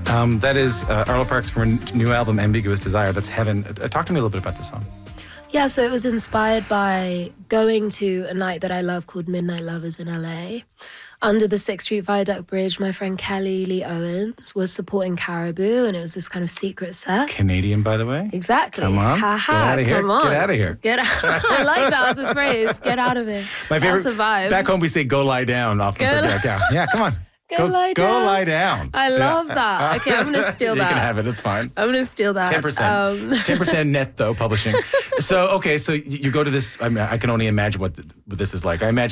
That is Arlo Parks from her new album, Ambiguous Desire. That's Heaven. Talk to me a little bit about this song. Yeah, so it was inspired by going to a night that I love called Midnight Lovers in LA. Under the 6th Street Viaduct Bridge, my friend Kelly Lee Owens was supporting Caribou, and it was this kind of secret set. Canadian, by the way. Exactly. Come on. Ha ha. Get out of here. Come on. Get out of here. Get out. I like that as a phrase. Get out of here. My favorite. That's a vibe. Back home, we say "go lie down." Often forget. Yeah, come on. Go lie down. Go lie down. I love that. Okay, I'm going to steal that. You can have it. It's fine. I'm going to steal that. 10%. 10% net, though, publishing. So you go to this. I mean, I can only imagine what this is like. I imagine